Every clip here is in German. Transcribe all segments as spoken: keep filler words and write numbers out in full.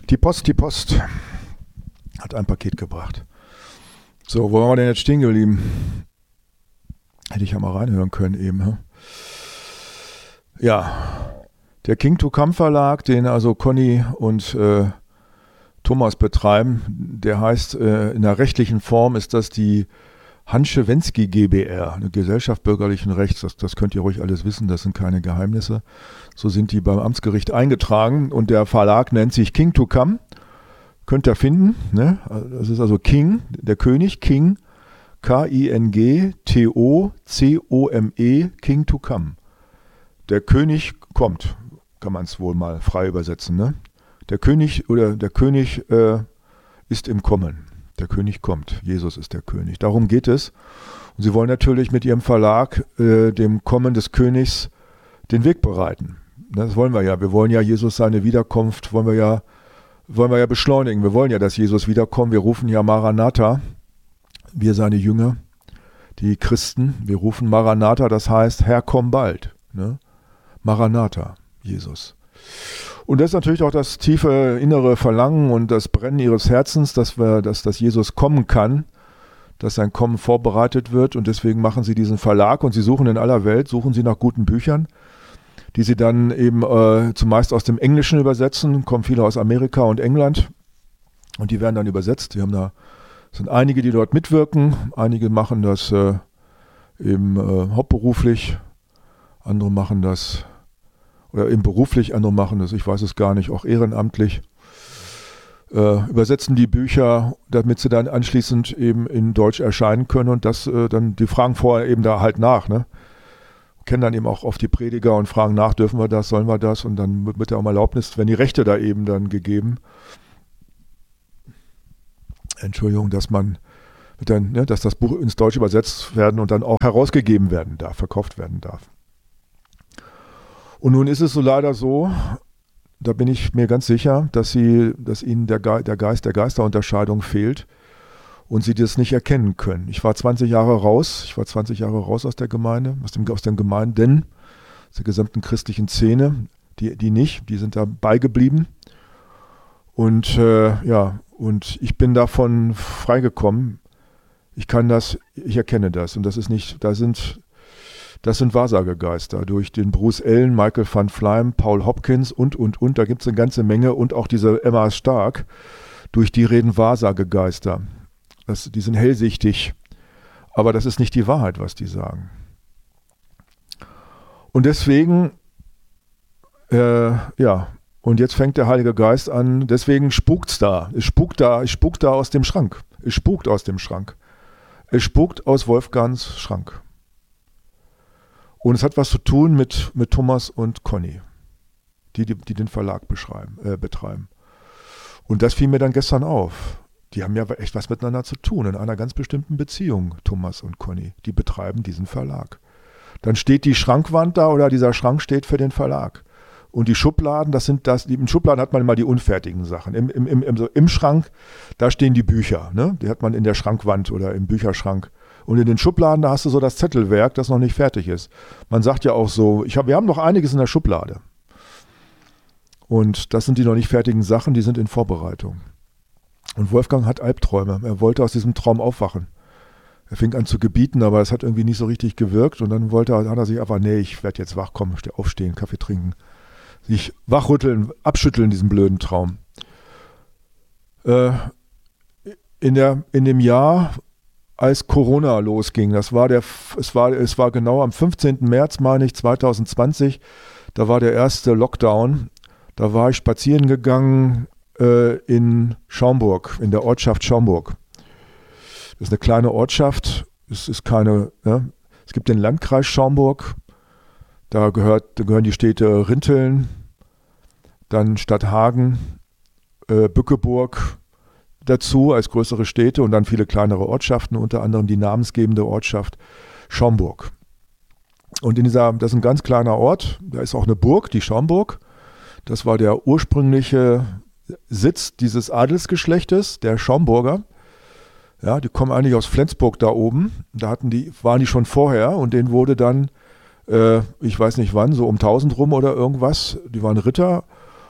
Die Post, die Post hat ein Paket gebracht. So, wo waren wir denn jetzt stehen geblieben? Hätte ich ja mal reinhören können eben. Hm? Ja, der King to Come Verlag, den also Conny und äh, Thomas betreiben, der heißt, äh, in der rechtlichen Form ist das die Hanschewensky GbR, eine Gesellschaft bürgerlichen Rechts. Das, das könnt ihr ruhig alles wissen, das sind keine Geheimnisse. So sind die beim Amtsgericht eingetragen und der Verlag nennt sich King to Come. Könnt ihr finden, ne? Das ist also King, der König, King, K I N G T O C O M E, King to Come. Der König kommt, kann man es wohl mal frei übersetzen, ne? Der König oder der König äh, ist im Kommen. Der König kommt. Jesus ist der König. Darum geht es. Und sie wollen natürlich mit ihrem Verlag äh, dem Kommen des Königs den Weg bereiten. Das wollen wir ja. Wir wollen ja Jesus seine Wiederkunft, wollen wir ja, wollen wir ja beschleunigen. Wir wollen ja, dass Jesus wiederkommt. Wir rufen ja Maranatha, wir seine Jünger, die Christen. Wir rufen Maranatha, das heißt, Herr, komm bald. Ne? Maranatha, Jesus. Und das ist natürlich auch das tiefe innere Verlangen und das Brennen ihres Herzens, dass, wir, dass, dass Jesus kommen kann, dass sein Kommen vorbereitet wird. Und deswegen machen sie diesen Verlag und sie suchen in aller Welt, suchen sie nach guten Büchern, die sie dann eben äh, zumeist aus dem Englischen übersetzen. Kommen viele aus Amerika und England und die werden dann übersetzt. Die haben da, es sind einige, die dort mitwirken. Einige machen das äh, eben äh, hauptberuflich, andere machen das oder eben beruflich, andere machen das, ich weiß es gar nicht, auch ehrenamtlich, äh, übersetzen die Bücher, damit sie dann anschließend eben in Deutsch erscheinen können und das äh, dann, die fragen vorher eben da halt nach, ne? Kennen dann eben auch oft die Prediger und fragen nach, dürfen wir das, sollen wir das und dann wird ja um Erlaubnis, wenn die Rechte da eben dann gegeben, Entschuldigung, dass man, dann, ne, dass das Buch ins Deutsche übersetzt werden und dann auch herausgegeben werden darf, verkauft werden darf. Und nun ist es so leider so, da bin ich mir ganz sicher, dass, sie, dass ihnen der, Ge- der Geist der Geisterunterscheidung fehlt und sie das nicht erkennen können. Ich war zwanzig Jahre raus, ich war zwanzig Jahre raus aus der Gemeinde, aus, dem, aus den Gemeinden, aus der gesamten christlichen Szene, die, die nicht, die sind da beigeblieben. Und äh, ja, und ich bin davon freigekommen. Ich kann das, ich erkenne das und das ist nicht, da sind... Das sind Wahrsagegeister durch den Bruce Allen, Michael van Fleim, Paul Hopkins und, und, und. Da gibt es eine ganze Menge und auch diese Emma Stark. Durch die reden Wahrsagegeister. Das, die sind hellsichtig. Aber das ist nicht die Wahrheit, was die sagen. Und deswegen, äh, ja, und jetzt fängt der Heilige Geist an. Deswegen spukt's da. Es spukt da, es spukt da aus dem Schrank. Es spukt aus dem Schrank. Es spukt aus Wolfgangs Schrank. Und es hat was zu tun mit, mit Thomas und Conny, die, die, die den Verlag beschreiben, äh, betreiben. Und das fiel mir dann gestern auf. Die haben ja echt was miteinander zu tun, in einer ganz bestimmten Beziehung, Thomas und Conny. Die betreiben diesen Verlag. Dann steht die Schrankwand da oder dieser Schrank steht für den Verlag. Und die Schubladen, das sind das, in Schubladen hat man immer die unfertigen Sachen. Im, im, im, im, so im Schrank, da stehen die Bücher, ne? Die hat man in der Schrankwand oder im Bücherschrank. Und in den Schubladen, da hast du so das Zettelwerk, das noch nicht fertig ist. Man sagt ja auch so, ich hab, wir haben noch einiges in der Schublade. Und das sind die noch nicht fertigen Sachen, die sind in Vorbereitung. Und Wolfgang hat Albträume. Er wollte aus diesem Traum aufwachen. Er fing an zu gebieten, aber es hat irgendwie nicht so richtig gewirkt. Und dann wollte er, hat er sich einfach, nee, ich werde jetzt wach, komm, aufstehen, Kaffee trinken. Sich wachrütteln, abschütteln, diesen blöden Traum. Äh, in, der, in dem Jahr... als Corona losging, das war der, es war, es war genau am fünfzehnten März, meine ich, zwanzig zwanzig, da war der erste Lockdown, da war ich spazieren gegangen äh, in Schaumburg, in der Ortschaft Schaumburg. Das ist eine kleine Ortschaft, es ist keine, ne? Es gibt den Landkreis Schaumburg, da, gehört, da gehören die Städte Rinteln, dann Stadthagen, äh, Bückeburg, dazu als größere Städte und dann viele kleinere Ortschaften, unter anderem die namensgebende Ortschaft Schaumburg. Und in dieser, das ist ein ganz kleiner Ort, da ist auch eine Burg, die Schaumburg. Das war der ursprüngliche Sitz dieses Adelsgeschlechtes, der Schaumburger. Ja, die kommen eigentlich aus Flensburg da oben. Da hatten die, waren die schon vorher und denen wurde dann, äh, ich weiß nicht wann, so um tausend rum oder irgendwas, die waren Ritter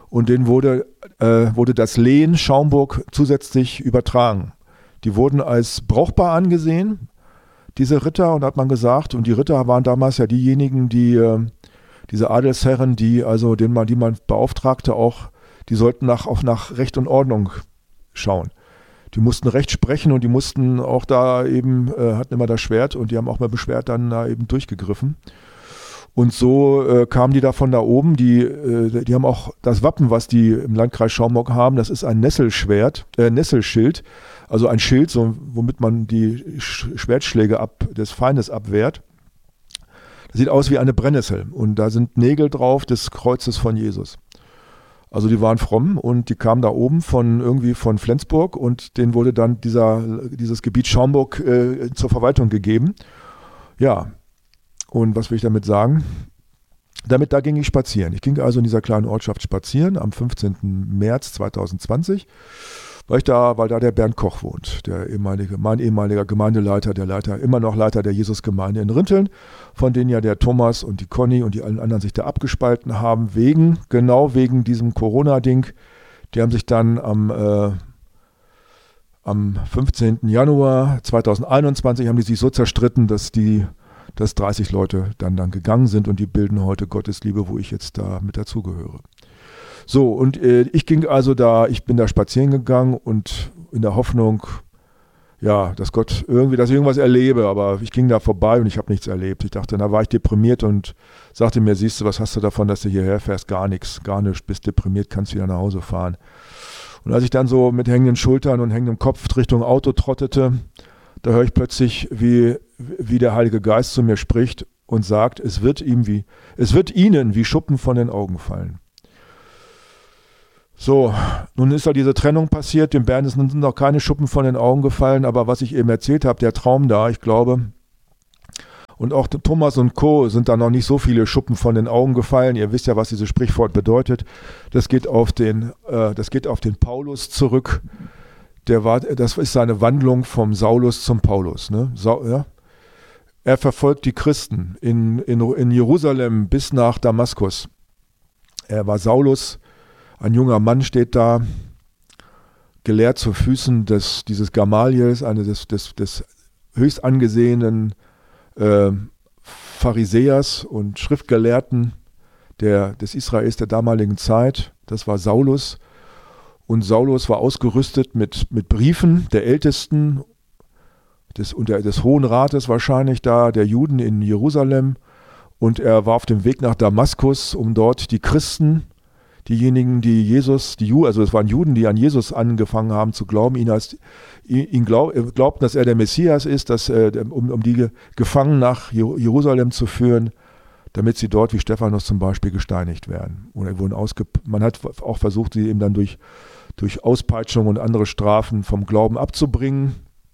und denen wurde, äh, wurde das Lehen Schaumburg zusätzlich übertragen. Die wurden als brauchbar angesehen, diese Ritter, und hat man gesagt, und die Ritter waren damals ja diejenigen, die, äh, diese Adelsherren, die also, den man, die man beauftragte, auch, die sollten nach, auch nach Recht und Ordnung schauen. Die mussten Recht sprechen und die mussten auch da eben, äh, hatten immer das Schwert und die haben auch mal beschwert dann da eben durchgegriffen. Und so äh, kamen die da von da oben, die, äh, die haben auch das Wappen, was die im Landkreis Schaumburg haben, das ist ein Nesselschwert, äh, Nesselschild, also ein Schild, so, womit man die Sch- Schwertschläge ab, des Feindes abwehrt. Das sieht aus wie eine Brennnessel und da sind Nägel drauf des Kreuzes von Jesus. Also die waren fromm und die kamen da oben von irgendwie von Flensburg und denen wurde dann dieser, dieses Gebiet Schaumburg äh, zur Verwaltung gegeben. Ja, und was will ich damit sagen? Damit, da ging ich spazieren. Ich ging also in dieser kleinen Ortschaft spazieren am fünfzehnten März zweitausendzwanzig, weil ich da, weil da der Bernd Koch wohnt, der ehemalige, mein ehemaliger Gemeindeleiter, der Leiter, immer noch Leiter der Jesusgemeinde in Rinteln, von denen ja der Thomas und die Conny und die allen anderen sich da abgespalten haben, wegen, genau wegen diesem Corona-Ding. Die haben sich dann am, äh, am fünfzehnten Januar zweitausendeinundzwanzig haben die sich so zerstritten, dass die dass dreißig Leute dann, dann gegangen sind und die bilden heute Gottesliebe, wo ich jetzt da mit dazugehöre. So, und äh, ich ging also da, ich bin da spazieren gegangen und in der Hoffnung, ja, dass Gott irgendwie, dass ich irgendwas erlebe, aber ich ging da vorbei und ich habe nichts erlebt. Ich dachte, da war ich deprimiert und sagte mir, siehst du, was hast du davon, dass du hierher fährst? Gar nichts, gar nichts, bist deprimiert, kannst wieder nach Hause fahren. Und als ich dann so mit hängenden Schultern und hängendem Kopf Richtung Auto trottete, da höre ich plötzlich, wie, wie der Heilige Geist zu mir spricht und sagt, es wird ihm wie, es wird ihnen wie Schuppen von den Augen fallen. So, nun ist da diese Trennung passiert, dem Bernd sind noch keine Schuppen von den Augen gefallen, aber was ich eben erzählt habe, der Traum da, ich glaube, und auch Thomas und Co. sind da noch nicht so viele Schuppen von den Augen gefallen. Ihr wisst ja, was dieses Sprichwort bedeutet. Das geht auf den, äh, das geht auf den Paulus zurück. Der war, das ist seine Wandlung vom Saulus zum Paulus. Ne? Sa- ja? Er verfolgt die Christen in, in, in Jerusalem bis nach Damaskus. Er war Saulus, ein junger Mann steht da, gelehrt zu Füßen des, dieses Gamaliels, eines des, des, des höchst angesehenen äh, Pharisäers und Schriftgelehrten der, des Israels der damaligen Zeit. Das war Saulus. Und Saulus war ausgerüstet mit, mit Briefen der Ältesten des, und der, des Hohen Rates wahrscheinlich da, der Juden in Jerusalem. Und er war auf dem Weg nach Damaskus, um dort die Christen, diejenigen, die Jesus, die Ju, also es waren Juden, die an Jesus angefangen haben zu glauben, ihn, als, ihn glaub, glaubten, dass er der Messias ist, dass, äh, um, um die Gefangenen nach Jerusalem zu führen, damit sie dort, wie Stephanus zum Beispiel, gesteinigt werden. Oder wurden ausge, man hat auch versucht, sie eben dann durch durch Auspeitschung und andere Strafen vom Glauben abzubringen.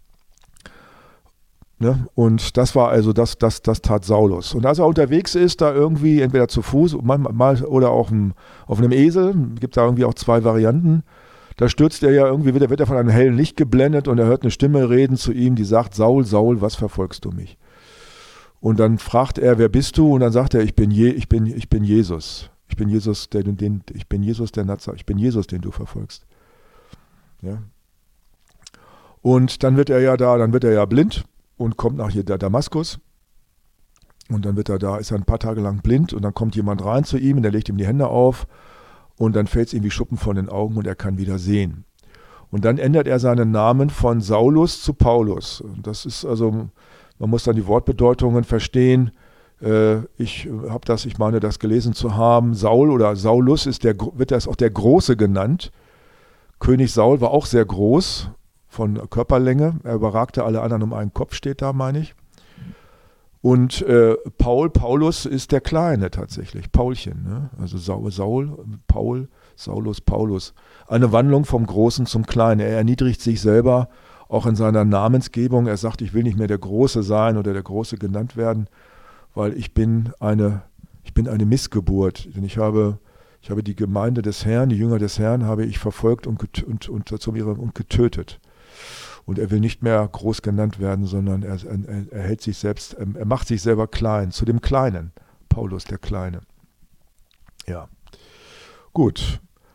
Ne? Und das war also, das, das, das tat Saulus. Und als er unterwegs ist, da irgendwie entweder zu Fuß mal, oder auch im, auf einem Esel, gibt da irgendwie auch zwei Varianten, da stürzt er ja irgendwie, wird er, wird er von einem hellen Licht geblendet und er hört eine Stimme reden zu ihm, die sagt, Saul, Saul, was verfolgst du mich? Und dann fragt er, wer bist du? Und dann sagt er, ich bin, Je, ich bin, ich bin Jesus. Ich bin Jesus, der, den, ich bin Jesus der Nazareth. Ich bin Jesus, den du verfolgst. Ja. Und dann wird er ja da, dann wird er ja blind und kommt nach hier der Damaskus. Und dann wird er da, ist er ein paar Tage lang blind und dann kommt jemand rein zu ihm und der legt ihm die Hände auf und dann fällt es ihm wie Schuppen von den Augen und er kann wieder sehen. Und dann ändert er seinen Namen von Saulus zu Paulus. Und das ist also, man muss dann die Wortbedeutungen verstehen. Ich habe das, ich meine, das gelesen zu haben. Saul oder Saulus ist der, wird das auch der Große genannt. König Saul war auch sehr groß von Körperlänge. Er überragte alle anderen um einen Kopf, steht da, meine ich. Und äh, Paul, Paulus ist der Kleine tatsächlich, Paulchen. Ne? Also Saul, Saul, Paul, Saulus, Paulus. Eine Wandlung vom Großen zum Kleinen. Er erniedrigt sich selber auch in seiner Namensgebung. Er sagt, ich will nicht mehr der Große sein oder der Große genannt werden, weil ich bin eine, ich bin eine Missgeburt. Denn ich habe, ich habe die Gemeinde des Herrn, die Jünger des Herrn, habe ich verfolgt und, get- und, und, und, und getötet. Und er will nicht mehr groß genannt werden, sondern er, er, er hält sich selbst, er macht sich selber klein, zu dem Kleinen. Paulus, der Kleine. Ja, gut.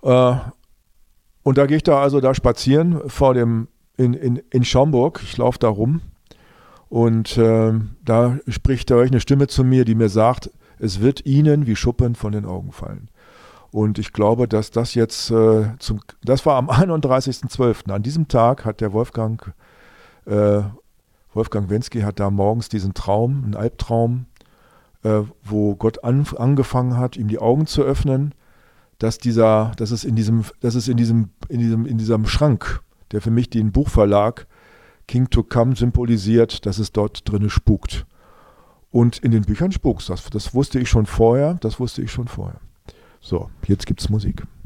Äh, und da gehe ich da also da spazieren vor dem, in, in, in Schaumburg. Ich laufe da rum und äh, da spricht da eine Stimme zu mir, die mir sagt, es wird Ihnen wie Schuppen von den Augen fallen. Und ich glaube, dass das jetzt, äh, zum, das war am einunddreißigsten zwölften An diesem Tag hat der Wolfgang, äh, Wolfgang Wensky hat da morgens diesen Traum, einen Albtraum, äh, wo Gott an, angefangen hat, ihm die Augen zu öffnen, dass dieser, dass es in diesem, dass es in diesem, in diesem, in diesem Schrank, der für mich den Buchverlag King to Come symbolisiert, dass es dort drinne spukt. Und in den Büchern spukt das. Das wusste ich schon vorher, das wusste ich schon vorher. So, jetzt gibt's Musik.